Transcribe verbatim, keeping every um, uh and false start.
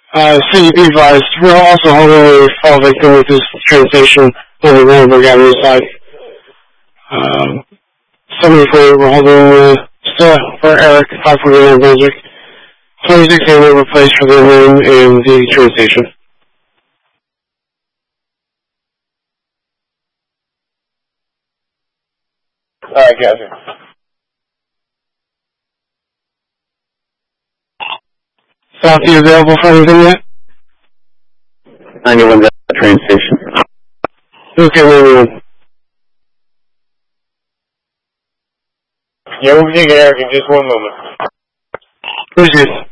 Uh, city be advised, we're also holding a fall victim at this train station on the Randburg Avenue side. Um, seventy-four, we're holding uh, still for Eric, five forty-nine Brunswick. twenty-six eight were placed for the room in the train station. Alright, gotcha. Southie available for anything yet? ninety-one's at the train station. Okay, ninety-one. Yeah, we'll be taking Eric in just one moment. Appreciate it.